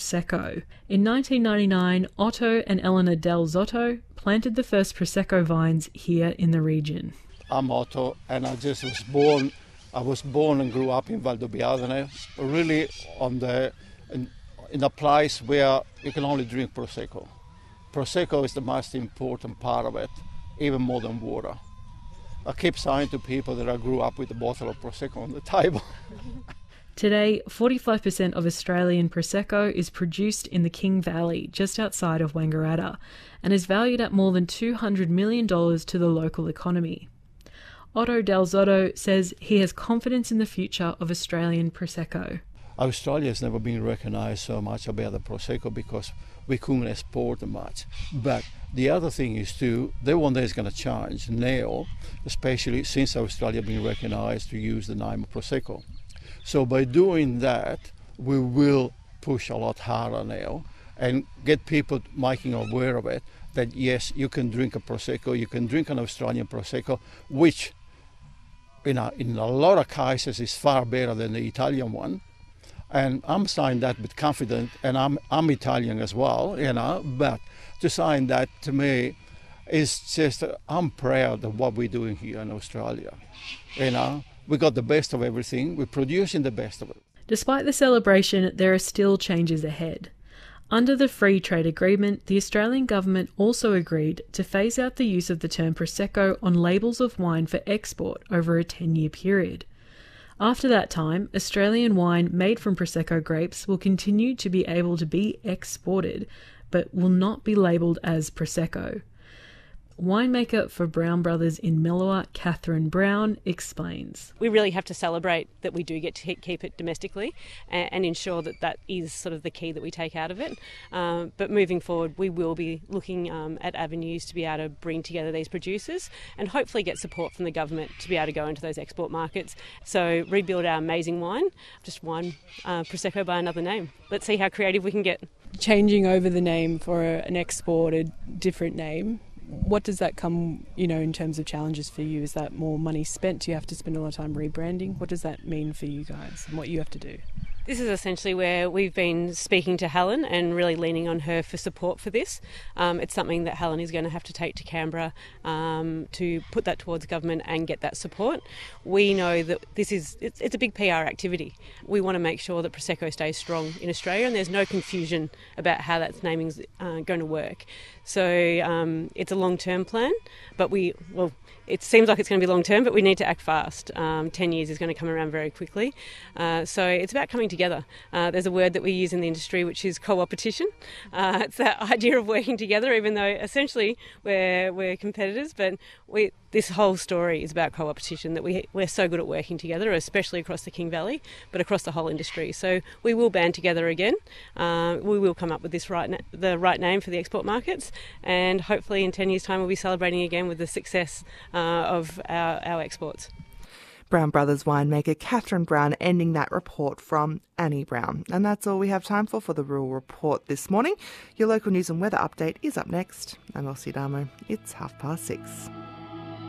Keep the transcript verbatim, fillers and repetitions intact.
Prosecco. In nineteen ninety-nine, Otto and Eleanor Del Zotto planted the first Prosecco vines here in the region. I'm Otto, and I just was born. I was born and grew up in Valdobbiadene, really on the in, in a place where you can only drink Prosecco. Prosecco is the most important part of it, even more than water. I keep saying to people that I grew up with a bottle of Prosecco on the table. Today, forty-five percent of Australian Prosecco is produced in the King Valley, just outside of Wangaratta, and is valued at more than two hundred million dollars to the local economy. Otto Del Zotto says he has confidence in the future of Australian Prosecco. Australia has never been recognised so much about the Prosecco because we couldn't export much. But the other thing is too, the one that is going to change now, especially since Australia has been recognised to use the name of Prosecco. So by doing that, we will push a lot harder now and get people making aware of it, that yes, you can drink a Prosecco, you can drink an Australian Prosecco, which in a, in a lot of cases is far better than the Italian one. And I'm saying that with confidence, and I'm I'm Italian as well, you know, but to saying that to me is just, uh, I'm proud of what we're doing here in Australia. You know, we got the best of everything, we're producing the best of it. Despite the celebration, there are still changes ahead. Under the Free Trade Agreement, the Australian government also agreed to phase out the use of the term Prosecco on labels of wine for export over a ten-year period. After that time, Australian wine made from Prosecco grapes will continue to be able to be exported, but will not be labelled as Prosecco. Winemaker for Brown Brothers in Milawa, Catherine Brown, explains. We really have to celebrate that we do get to keep it domestically and, and ensure that that is sort of the key that we take out of it. Um, but moving forward, we will be looking um, at avenues to be able to bring together these producers and hopefully get support from the government to be able to go into those export markets. So rebuild our amazing wine, just wine uh, Prosecco by another name. Let's see how creative we can get. Changing over the name for an exported different name, what does that come, you know, in terms of challenges for you? Is that more money spent? Do you have to spend a lot of time rebranding? What does that mean for you guys and what you have to do? This is essentially where we've been speaking to Helen and really leaning on her for support for this. Um, it's something that Helen is going to have to take to Canberra um, to put that towards government and get that support. We know that this is it's, it's a big P R activity. We want to make sure that Prosecco stays strong in Australia and there's no confusion about how that naming is uh, going to work. So um, it's a long-term plan, but we, well, it seems like it's going to be long-term, but we need to act fast. Um, ten years is going to come around very quickly. Uh, so it's about coming together. Uh, there's a word that we use in the industry, which is co-opetition. Uh, it's that idea of working together, even though essentially we're, we're competitors, but we, this whole story is about co-opetition, that we, we're so good at working together, especially across the King Valley, but across the whole industry. So we will band together again. Uh, we will come up with this right na- the right name for the export markets, and hopefully in ten years' time we'll be celebrating again with the success uh, of our, our exports. Brown Brothers winemaker Catherine Brown ending that report from Annie Brown. And that's all we have time for for the Rural Report this morning. Your local news and weather update is up next. I'm Elsie Damo. It's half past six.